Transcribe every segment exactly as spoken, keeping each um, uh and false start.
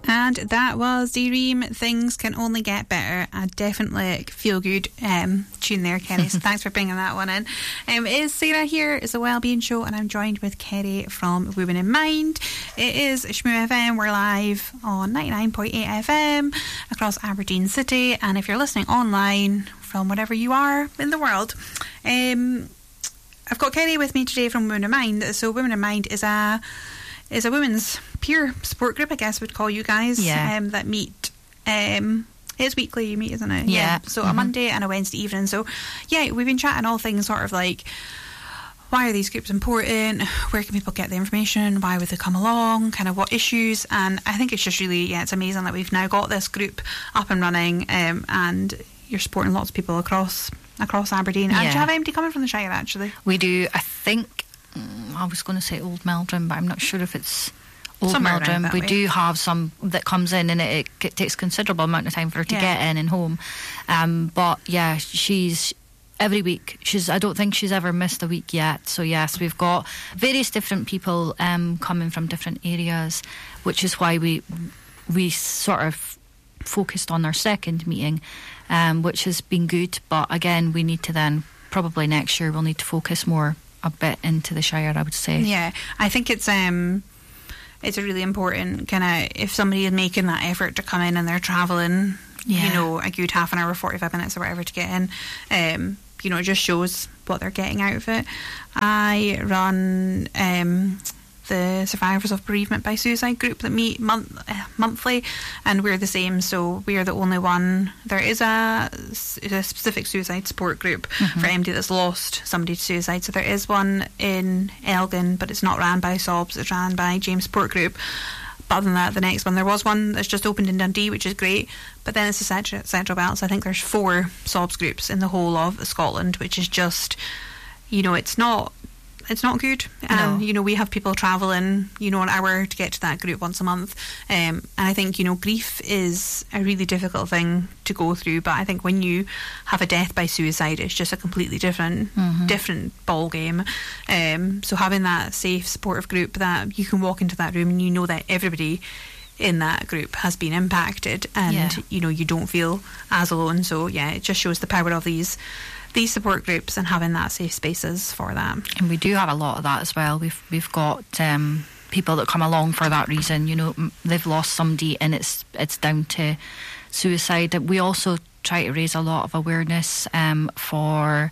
And that was Dream. Things Can Only Get Better. A definitely feel good um, tune there, Kerry. So thanks for bringing that one in. Um, it is Sarah here. It's a Wellbeing Show, and I'm joined with Kerry from Women in Mind. It is Shmoo F M. We're live on ninety-nine point eight F M across Aberdeen City. And if you're listening online from wherever you are in the world, um, I've got Kerry with me today from Women in Mind. So Women in Mind is a is a women's peer support group, I guess we'd call you guys, yeah. um, that meet. Um, it's weekly you meet, isn't it? Yeah. yeah. So mm-hmm. a Monday and a Wednesday evening. So yeah, we've been chatting all things sort of like, why are these groups important? Where can people get the information? Why would they come along? Kind of what issues? And I think it's just really, yeah, it's amazing that we've now got this group up and running, um, and you're supporting lots of people across across Aberdeen. Yeah. And do you have anybody coming from the Shire, actually? We do. I think, I was going to say Old Meldrum, but I'm not sure if it's Old Somewhere Meldrum. We way. do have some that comes in, and it, it takes considerable amount of time for her to yeah. get in and home. Um, but yeah, she's every week. She's. I don't think she's ever missed a week yet. So yes, we've got various different people um, coming from different areas, which is why we we sort of focused on our second meeting, um, which has been good. But again, we need to then probably next year we'll need to focus more a bit into the Shire, I would say. Yeah, I think it's um it's a really important kind of, if somebody is making that effort to come in and they're travelling, yeah. you know, a good half an hour, forty-five minutes or whatever to get in, um you know, it just shows what they're getting out of it. I run um the Survivors of Bereavement by Suicide group that meet month, uh, monthly, and we're the same. So we are the only one. There is a, a specific suicide support group mm-hmm. for anybody that's lost somebody to suicide. So there is one in Elgin, but it's not ran by S O B S, it's ran by James Support Group. But other than that, the next one, there was one that's just opened in Dundee, which is great, but then it's the Central, Central Belt. So I think there's four S O B S groups in the whole of Scotland, which is just, you know, it's not It's not good. And, no. you know, we have people travelling, you know, an hour to get to that group once a month. Um, and I think, you know, grief is a really difficult thing to go through. But I think when you have a death by suicide, it's just a completely different, mm-hmm. different ball game. Um, so having that safe, supportive group that you can walk into that room and you know that everybody in that group has been impacted, and, yeah. you know, you don't feel as alone. So, yeah, it just shows the power of these these support groups and having that safe spaces for that. And we do have a lot of that as well. We've we've got um, people that come along for that reason. You know, they've lost somebody and it's it's down to suicide. We also try to raise a lot of awareness um, for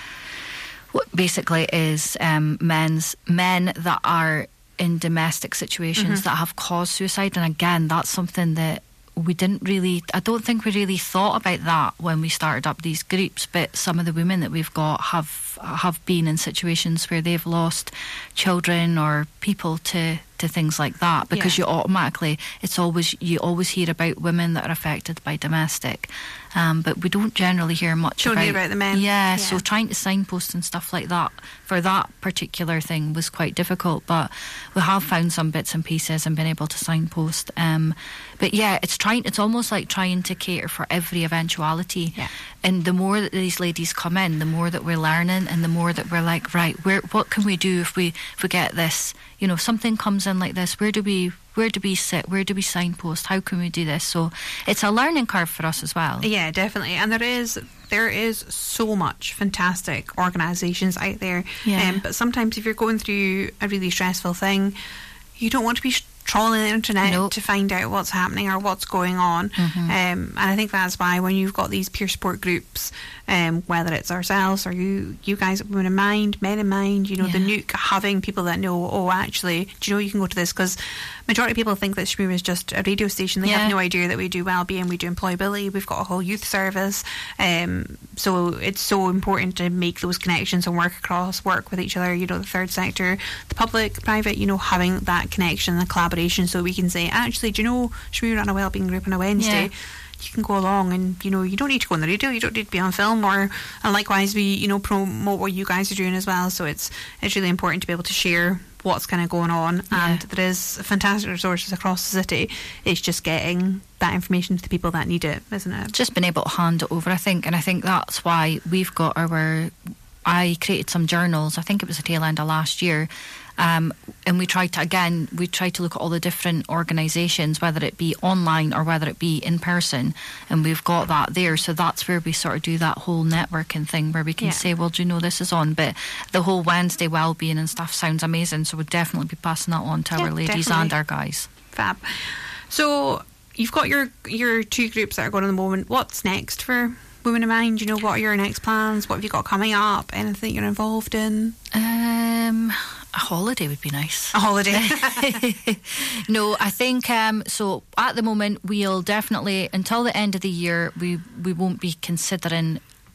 what basically is um, men's men that are in domestic situations mm-hmm. that have caused suicide. And again, that's something that we didn't really, I don't think we really thought about that when we started up these groups, but some of the women that we've got have have been in situations where they've lost children or people to, to things like that, because yeah. you automatically, it's always, you always hear about women that are affected by domestic, um, but we don't generally hear much don't about, hear about the men. Yeah, yeah, so trying to signpost and stuff like that for that particular thing was quite difficult, but we have found some bits and pieces and been able to signpost. Um, but yeah, it's trying. It's almost like trying to cater for every eventuality. Yeah. And the more that these ladies come in, the more that we're learning, and the more that we're like, right, where, what can we do if we if we get this? You know, something comes in like this. Where do we where do we sit? Where do we signpost? How can we do this? So it's a learning curve for us as well. Yeah, definitely. And there is there is so much fantastic organisations out there. Yeah. Um, but sometimes if you're going through a really stressful thing, you don't want to be sh- trawling the internet nope. to find out what's happening or what's going on. Mm-hmm. Um, and I think that's why when you've got these peer support groups, um, whether it's ourselves or you you guys at Women in Mind, Men in Mind, you know, yeah. the Nuke, having people that know, oh, actually, do you know you can go to this? Because majority of people think that Shmoo is just a radio station. They yeah. have no idea that we do wellbeing, we do employability, we've got a whole youth service. Um, so it's so important to make those connections and work across, work with each other, you know, the third sector, the public, private, you know, having that connection and collaboration, so we can say, actually, do you know, Shmoo run a wellbeing group on a Wednesday? Yeah. You can go along, and you know, you don't need to go on the radio, you don't need to be on film, or and likewise we, you know, promote what you guys are doing as well. So it's it's really important to be able to share what's kind of going on. Yeah. And there is fantastic resources across the city. It's just getting that information to the people that need it, isn't it? Just been able to hand it over, I think, and I think that's why we've got our I created some journals, I think it was the tail end of last year, Um, and we try to, again, we try to look at all the different organisations, whether it be online or whether it be in person, and we've got that there. So that's where we sort of do that whole networking thing where we can Yeah. say, well, do you know this is on? But the whole Wednesday wellbeing and stuff sounds amazing, so we'll definitely be passing that on to Yeah, our ladies definitely. and our guys. Fab. So you've got your your two groups that are going at the moment. What's next for Women in Mind? You know, what are your next plans? What have you got coming up? Anything you're involved in? Um, a holiday would be nice. A holiday. No, I think um, so. At the moment, we'll definitely until the end of the year, we we won't be considering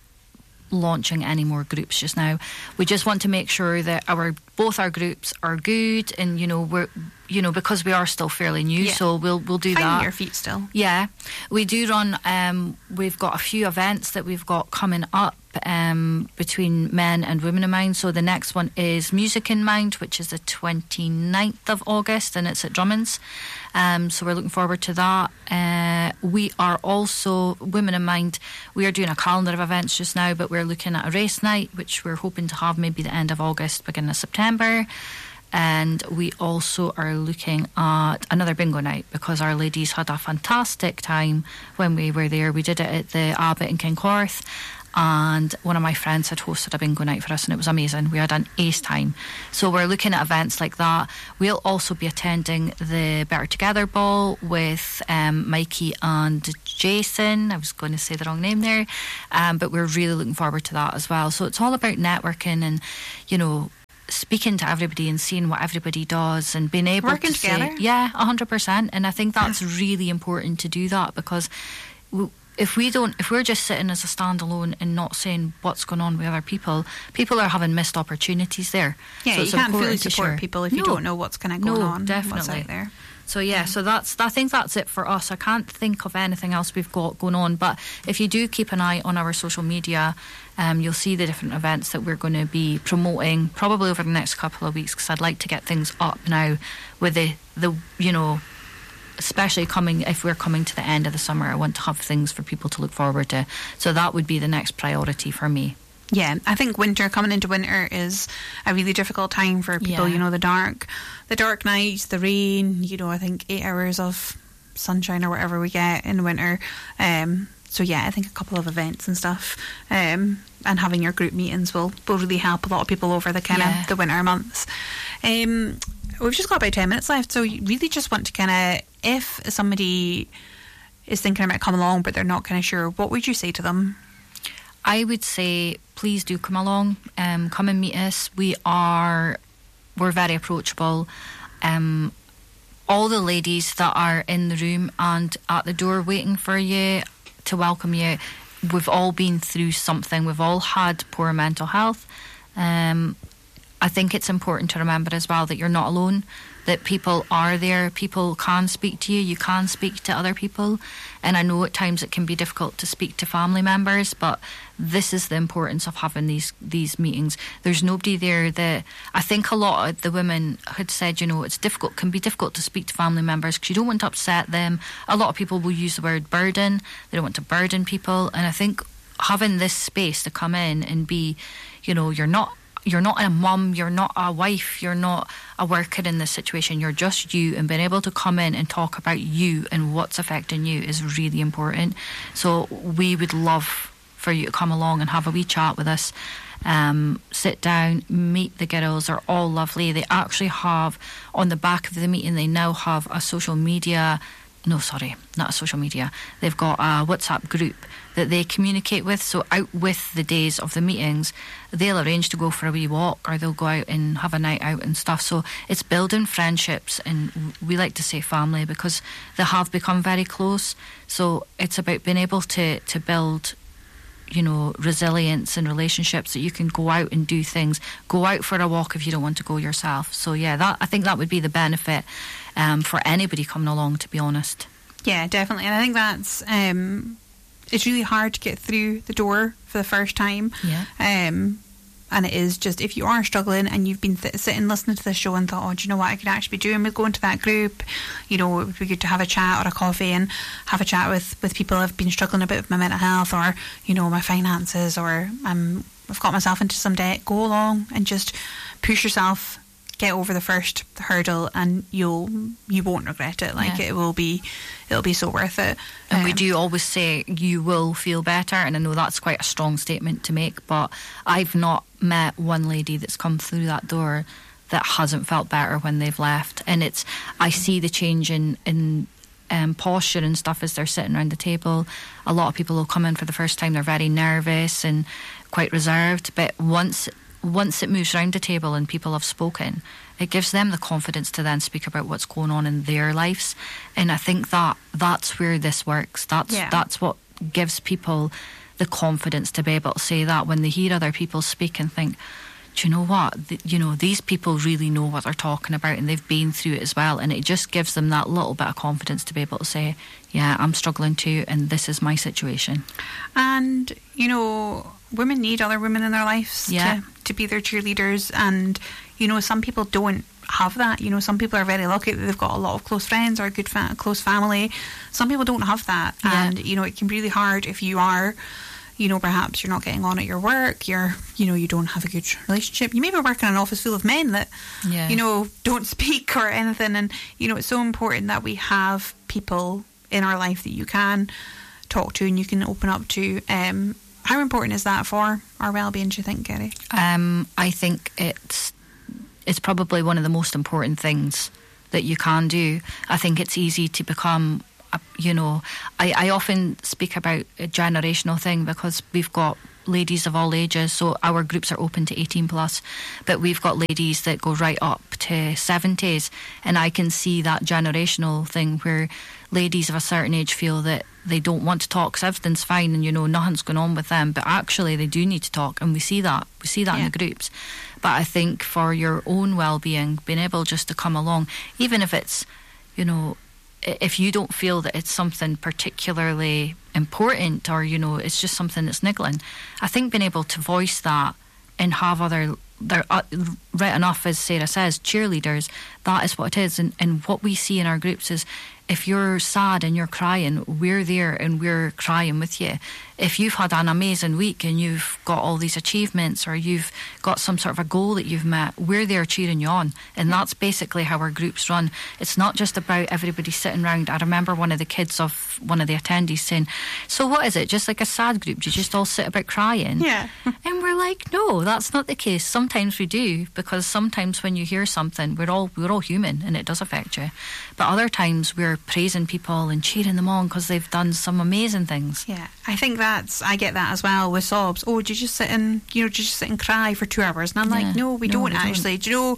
launching any more groups just now. We just want to make sure that our both our groups are good, and you know we're you know because we are still fairly new, Yeah. so we'll we'll do Finding that. your feet still. Yeah, we do run. Um, we've got a few events that we've got coming up um, between Men and Women in Mind. So the next one is Music in Mind, which is the twenty-ninth of August, and it's at Drummond's. Um, so we're looking forward to that. Uh, we are also, Women in Mind, we are doing a calendar of events just now, but we're looking at a race night, which we're hoping to have maybe the end of August, beginning of September. And we also are looking at another bingo night because our ladies had a fantastic time when we were there. We did it at the Abbot in Kincorth, and one of my friends had hosted a bingo night for us, and it was amazing. We had an ace time. So we're looking at events like that. We'll also be attending the Better Together Ball with um, Mikey and Jason. I was going to say the wrong name there, um, but we're really looking forward to that as well. So it's all about networking and, you know, speaking to everybody and seeing what everybody does and being able Working to say, together. yeah, one hundred percent. And I think that's really important to do that, because w- if we don't, if we're just sitting as a standalone and not saying what's going on with other people, people are having missed opportunities there. Yeah, So you it's can't fully important to support share. people if you No. don't know what's kind of going No, on, what's definitely. out there. So yeah, so that's I think that's it for us. I can't think of anything else we've got going on, but if you do keep an eye on our social media, um, you'll see the different events that we're going to be promoting probably over the next couple of weeks, because I'd like to get things up now with the, the you know, especially coming if we're coming to the end of the summer. I want to have things for people to look forward to. So that would be the next priority for me. Yeah, I think winter, coming into winter, is a really difficult time for people. Yeah. You know, the dark, the dark nights, the rain. You know, I think eight hours of sunshine or whatever we get in winter. Um, so yeah, I think a couple of events and stuff, um, and having your group meetings will will really help a lot of people over the kind Yeah. of the winter months. Um, we've just got about ten minutes left, so you really just want to kind of, if somebody is thinking about coming along but they're not kind of sure, what would you say to them? I would say please do come along, um, come and meet us. We are, we're very approachable. Um, all the ladies that are in the room and at the door waiting for you to welcome you, we've all been through something. We've all had poor mental health. Um, I think it's important to remember as well that you're not alone, that people are there, people can speak to you, you can speak to other people. And I know at times it can be difficult to speak to family members, but this is the importance of having these these meetings. There's nobody there that, I think a lot of the women had said, you know, it's difficult, can be difficult to speak to family members because you don't want to upset them. A lot of people will use the word burden, they don't want to burden people. And I think having this space to come in and be, you know, you're not You're not a mum, you're not a wife, you're not a worker in this situation, you're just you, and being able to come in and talk about you and what's affecting you is really important. So we would love for you to come along and have a wee chat with us, um, sit down, meet the girls. They're all lovely. They actually have, on the back of the meeting, they now have a social media no sorry not a social media they've got a WhatsApp group that they communicate with. So out with the days of the meetings, they'll arrange to go for a wee walk, or they'll go out and have a night out and stuff. So it's building friendships, and we like to say family because they have become very close. So it's about being able to to build, you know, resilience and relationships, that you can go out and do things, go out for a walk if you don't want to go yourself. So yeah, that I think that would be the benefit um, for anybody coming along, to be honest. Yeah, definitely. And I think that's um, it's really hard to get through the door for the first time. Yeah. Um, and it is just, if you are struggling and you've been th- sitting listening to this show and thought, oh, do you know what I could actually be doing with going to that group? You know, it would be good to have a chat or a coffee and have a chat with, with people who have been struggling a bit with my mental health, or, you know, my finances, or um, I've got myself into some debt. Go along and just push yourself. get over the first hurdle, and you'll you won't regret it. Like, Yeah. it will be, it'll be so worth it. And we Um, do always say you will feel better, and I know that's quite a strong statement to make, but I've not met one lady that's come through that door that hasn't felt better when they've left. And it's, I see the change in in um, posture and stuff as they're sitting around the table. A lot of people will come in for the first time, they're very nervous and quite reserved, but once once it moves around the table and people have spoken, it gives them the confidence to then speak about what's going on in their lives. And I think that that's where this works. That's Yeah. that's what gives people the confidence to be able to say that when they hear other people speak and think, do you know what? Th- you know, these people really know what they're talking about, and they've been through it as well. And it just gives them that little bit of confidence to be able to say, yeah, I'm struggling too, and this is my situation. And, you know, women need other women in their lives Yeah. to, to be their cheerleaders. And, you know, some people don't have that. You know, some people are very lucky that they've got a lot of close friends or a good fa- close family. Some people don't have that. Yeah. And, you know, it can be really hard if you are, you know, perhaps you're not getting on at your work, you're, you know, you don't have a good relationship. You may be working in an office full of men that, Yeah. you know, don't speak or anything. And, you know, it's so important that we have people in our life that you can talk to and you can open up to. Um, how important is that for our well-being, do you think, Kerry? Um, I think it's it's probably one of the most important things that you can do. I think it's easy to become, a, you know, I, I often speak about a generational thing because we've got ladies of all ages, so our groups are open to eighteen plus, but we've got ladies that go right up to seventies, and I can see that generational thing where ladies of a certain age feel that they don't want to talk because everything's fine and, you know, nothing's going on with them, but actually they do need to talk, and we see that we see that Yeah. in the groups. But I think for your own well-being, being able just to come along, even if it's, you know, i- if you don't feel that it's something particularly important, or, you know, it's just something that's niggling, I think being able to voice that and have other, there, uh, right enough, as Sarah says, cheerleaders, that is what it is. And, and what we see in our groups is, if you're sad and you're crying, we're there and we're crying with you. If you've had an amazing week and you've got all these achievements, or you've got some sort of a goal that you've met, we're there cheering you on. And that's basically how our groups run. It's not just about everybody sitting around. I remember one of the kids of one of the attendees saying, so what is it, just like a sad group? Do you just all sit about crying? Yeah. And we're like, no, that's not the case. Sometimes we do, because sometimes when you hear something, we're all we're all human and it does affect you. But other times we're praising people and cheering them on because they've done some amazing things. Yeah, I think that's, I get that as well with sobs. Oh, did you just sit and, you know, did you just sit and cry for two hours? And I'm Yeah. like, no, we No, don't we don't. actually. Do you know,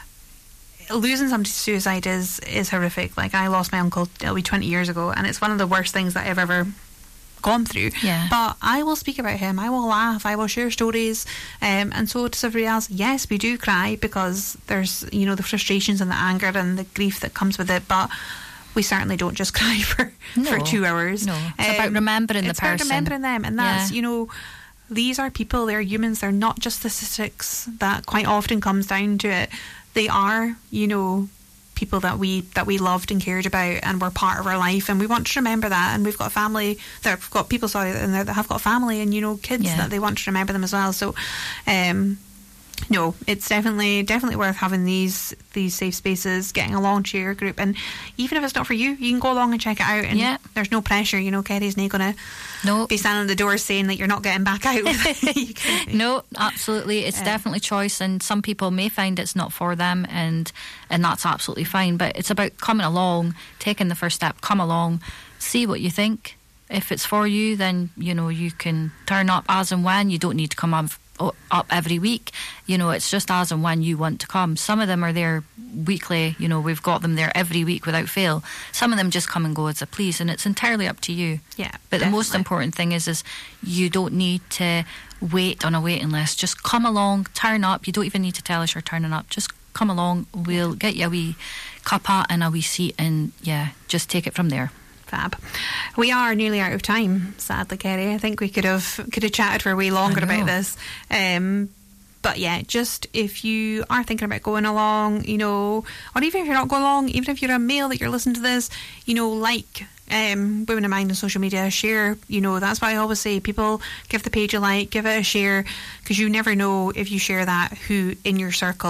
losing somebody to suicide is, is horrific. Like, I lost my uncle, it'll be twenty years ago, and it's one of the worst things that I've ever gone through. Yeah. But I will speak about him, I will laugh, I will share stories, um, and so does everybody else. Yes, we do cry because there's, you know, the frustrations and the anger and the grief that comes with it, but we certainly don't just cry for, No. for two hours. No, it's about remembering the it's about person. remembering them, and that's, Yeah. you know, these are people, they're humans, they're not just statistics. That quite often comes down to it. They are, you know, people that we that we loved and cared about and were part of our life, and we want to remember that. And we've got a family that have got people sorry in there that have got a family, and, you know, kids Yeah. that they want to remember them as well. So um no, it's definitely definitely worth having these these safe spaces, getting along to your group, and even if it's not for you, you can go along and check it out, and Yeah. there's no pressure. You know, Kerry's not going to No. be standing at the door saying that you're not getting back out. You can- No, absolutely. It's Yeah. definitely choice, and some people may find it's not for them, and and that's absolutely fine. But it's about coming along, taking the first step, come along, see what you think. If it's for you, then, you know, you can turn up as and when. You don't need to come up, up every week. You know, it's just as and when you want to come. Some of them are there weekly. You know, we've got them there every week without fail. Some of them just come and go as they please, and it's entirely up to you. Yeah, But the most definitely. important thing is, is you don't need to wait on a waiting list. Just come along, turn up. You don't even need to tell us you're turning up. Just come along. We'll get you a wee cuppa and a wee seat, and yeah, just take it from there. Fab. We are nearly out of time, sadly, Kerry. I think we could have could have chatted for way longer I know. about this. Um, but yeah, just if you are thinking about going along, you know, or even if you're not going along, even if you're a male that you're listening to this, you know, like um, Women in Mind on social media, share, you know, that's why I always say, people, give the page a like, give it a share, because you never know if you share that who in your circle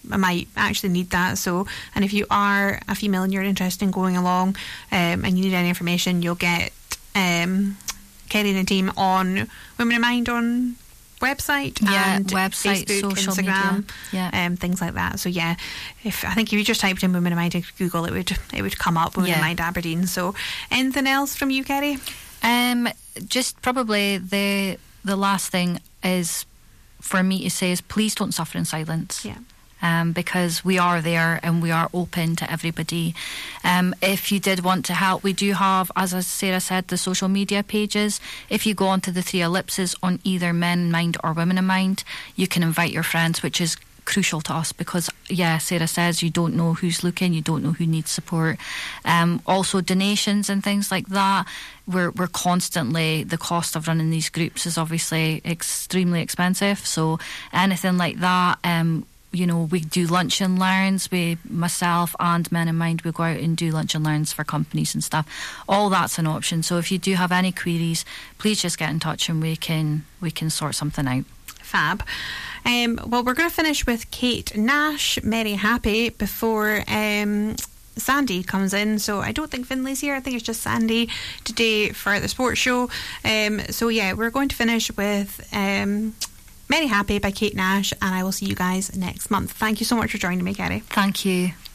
I might actually need that. So, and if you are a female and you're interested in going along, um, and you need any information, you'll get um, Kerry and the team on Women in Mind on website, yeah, and website, Facebook, social Instagram, media, yeah, um, things like that. So yeah, if I think if you just typed in Women in Mind into Google, it would it would come up Women yeah. in Mind Aberdeen. So anything else from you, Kerry? Um, just probably the the last thing is for me to say is please don't suffer in silence. Yeah. Um, because we are there and we are open to everybody. Um, if you did want to help, we do have, as Sarah said, the social media pages. If you go onto the three ellipses on either Men in Mind or Women in Mind, you can invite your friends, which is crucial to us because, yeah, Sarah says you don't know who's looking, you don't know who needs support. Um, also donations and things like that. We're, we're constantly, the cost of running these groups is obviously extremely expensive. So anything like that, um, you know, we do lunch and learns. We, myself and Men in Mind, we go out and do lunch and learns for companies and stuff. All that's an option. So if you do have any queries, please just get in touch and we can we can sort something out. Fab. Um, well, we're going to finish with Kate Nash, Merry Happy, before um, Sandy comes in. So I don't think Finley's here. I think it's just Sandy today for the sports show. Um, so yeah, we're going to finish with Um, Merry Happy by Kate Nash, and I will see you guys next month. Thank you so much for joining me, Kerry. Thank you.